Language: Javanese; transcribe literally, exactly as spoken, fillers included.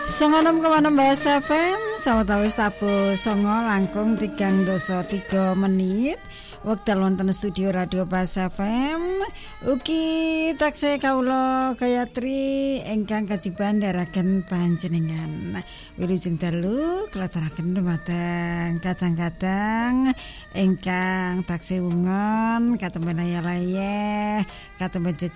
Songonom kemana Mbak F M sawetawis tabuh songo langkung tigang dasa tiga menit wekdal wonten studio Radio Bas F M. Ugi taksih kawula Gayatri ingkang kajiban ndherekaken panjenengan wilujeng dalu klataraken dumateng kadang-kadang ingkang taksih wungon katemben layah-layah katemben